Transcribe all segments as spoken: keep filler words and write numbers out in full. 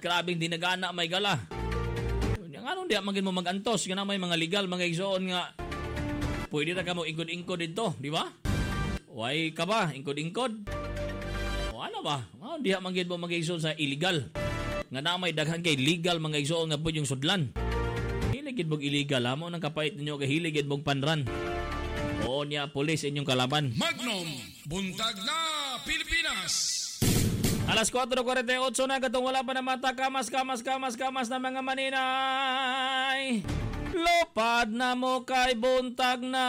grabing dinagana may gala. Nga nung di magin mo magantos, nga na may mga legal, mga igsoon nga, pwede na ka mo ingkod-ingkod dito, di ba? Why ka ba, ingkod-ingkod? O ano ba? Oh, di magin mo mga igsoon sa illegal. Nga na may daghan kay legal mga igsoon nga po yung sudlan. Hiligid mong illegal, ha mo nang kapait ninyo kay hiligid mong panran. Oo niya, pulis inyong kalaban. Magnum, buntag na Pilipinas. Alas four forty-eight na katong wala pa na mata, kamas, kamas, kamas, kamas na mga maninay. Lopad na mo kay buntag na.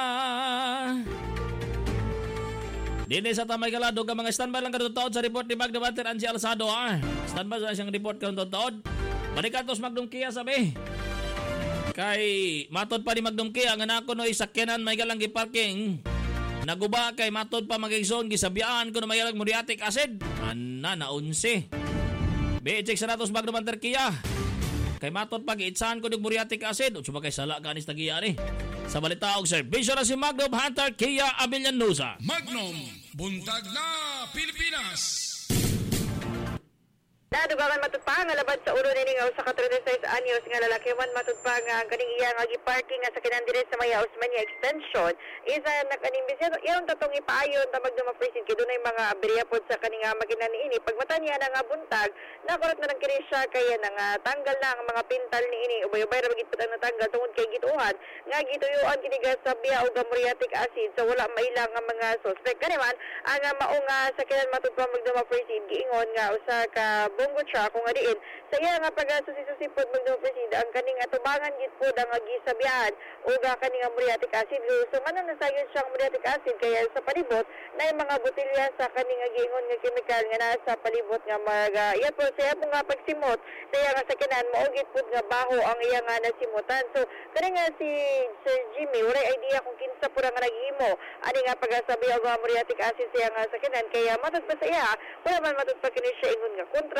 Dini sa tamay kalado ka mga standby lang katutuod sa report ni Magdum Hunter Angie Alzado ha. Standby sa siyang report katutuod. Balikantos Magdum Kia sabi. Kay matod pa ni Magdum Kia nga nako no isakyanan may galang giparking. Naguba kay matod pa magigsoon gisabiaan ko na may galang muriatic acid. Ana na unse. Be-check sa natos Magdum Hunter Kia. Kay matod pa giitsahan ko ng muriatic acid. O subagay sala ka anis tagiya ni. Sa balita og serbisyo na si Magdum Hunter Kia Avillanusa. Magnum, buntag na Pilipinas. Nadugangan matutpang nga labad sa ulo ni nga usa ka thirty-six anyos nga lalaki man matutpang nga kaning iya nga giparking nga sa kinandire sa Maya Osmania Extension isa nakanimbisyon iyon tatong ipaayon ta magdumafrisin kay dunay mga aberya pod sa kaning makina niini pagmata niya na nga buntag nakurot na nang kini siya kay nang tanggal na ang mga pintal niini ubay-ubay ra gid pud ang natanggal tungod kay gituhan nga gituyuan kini gasabya og muriatic acid so wala mailang nga mga suspect kani man ang mao nga sa kinan matutpang magdumafrisin giingon nga usa ka bungo siya kung adiin sa iya nga pag-susi-susipod magdumafrisin ang kaning atubangan gid pod ang gisabihan ug kaning muriatic acid so man na sayon siyang muriatic acid kaya sa palibot na yung mga botelya sa kaning giingon nga chemical nga nasa palibot nga mga iya po sa iya po nga pagsimot sa iya nga sakinan maugit pod nga baho ang iya nga nasimutan so kani nga si Sir Jimmy wala idea kung kinsa pud nga naghimo ani nga pagasabi og muriatic acid sa iya nga sakinan kaya matod pa sa iya wala man matod pa kini siya ingon nga kontra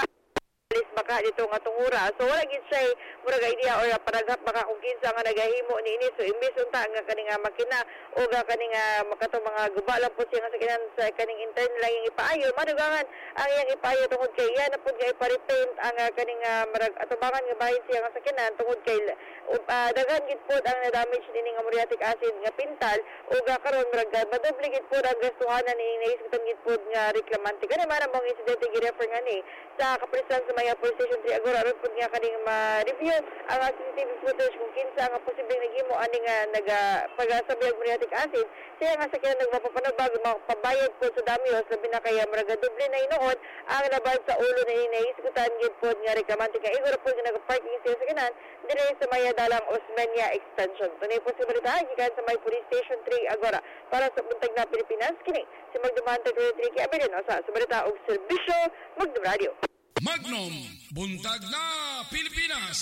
baka dito nga tungura so wala gid siya murag idea or paragat baka kung kinsa nga nagahimo niini so imbis unta nga kaning makina o ga kaning makato mga guba lang po siya nga sa kinan sa kaning intern lang yung ipaayo madugangan ang iyang ipaayo tungod kay iya na pud nga ipa-repaint ang kaning marag atubangan nga bahin siya nga sa kinan tungod kay uh, daghan gid pud ang damage nini nga muriatic acid nga pintal o ga karon murag madoble gid pud ang gastuhanan ni naisgutan gid pud nga reklamante kani man ang insidente gi-refer nga ni sa kapulisan sa Maya Police Station three Agora ron pud nga kaning ma-review ang C C T V footage kung kinsa nga posibleng naghimo ani nga naga pagasabi og muriatic acid siya nga sa kinang nagmapapanabag mapabayad po sa damios labi na kaya maraga doble na inoon ang labad sa ulo na inaisgutan gid pod nga reklamante kay igor pud nga nag-parking siya sa kinan dire sa Maya Dalang Osmeña Extension tunay po sa balita gikan sa May Police Station three Agora para sa buntag na Pilipinas kini si Magdum Hunter twenty-three kay Avillanusa sa balita og serbisyo Magdum Radio. Magnum, buntag na Pilipinas.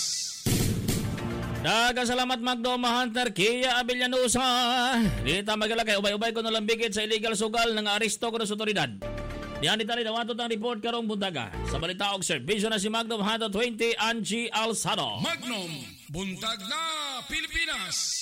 Daghang salamat Magdum Hunter Kia Avillanusa. Dita magala kay ubay-ubay ko na lambigit sa illegal sugal ng aresto ko sa otoridad. Diyan dito rin nawatot ang report karong buntaga. Sa balita og serbisyo na si Magdum Hunter twenty Angie Alzado. Magnum, buntag na Pilipinas.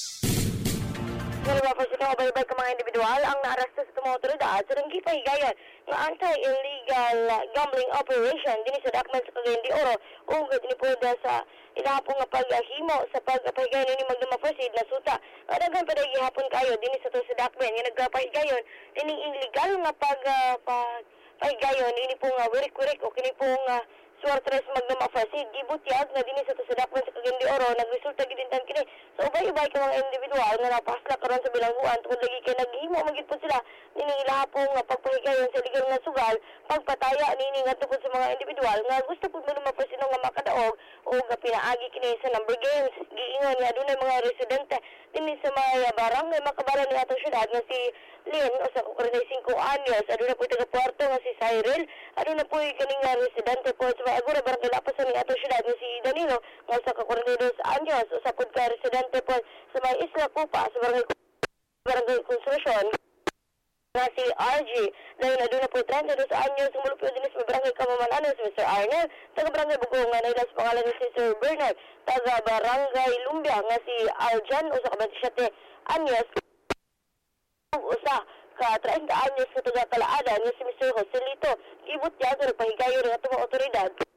Kaliwa po sila ubay-ubay ka mga individual ang naaresto sa mga otoridad sa ranggi pahigayon ng anti-illegal gambling operation din sa Dakman sa Cagayan de Oro ug dinipoda sa ilahapon nga paghimo sa pagpahigayon ni Magdum Proceed na suta. Daghan pa dai gihapon kayo din sa to sa Dakman nga nagpahigayon ining illegal nga pag uh, pag pahigayon ini po nga wirik-wirik o kini po nga Suartres Magdum Proceed gibutyag na dinhi sa to sa Dakman sa Cagayan de Oro nagresulta gid intan kini so ubay-ubay ka mga individual nga napasla karon sa bilangguan tungod lagi kay naghimo magid po sila nini ilahapon nga pagpahigayon sa illegal nga sugal pagpataya nini nga tungod sa mga individual nga gusto pud Magdum Proceed nga makadaog o nga pinaagi kini sa number games giingon nga adunay mga residente dinhi sa mga barangay makabaran ni atong syudad nga si Lynn o sa forty-five anyos aduna po taga Puerto nga si Cyril aduna po kaning residente po sa Agora barangay Lapas ni atong syudad nga si Danilo nga sa forty-two anyos o sa pud ka residente po sa may Isla Pupa sa barangay barangay Construction nga si R G dahil aduna po thirty-two anyos sumulupyo din sa barangay Kamamananos si Mister Arnel taga barangay Bugong nga nailas pangalan ni si Sir Bernard taga barangay Lumbia nga si Aljan o sa twenty-seven anyos usa ka thirty anyos sa taga Kalaada nga si Mister Joselito ibutya sa pahigayon ng atong otoridad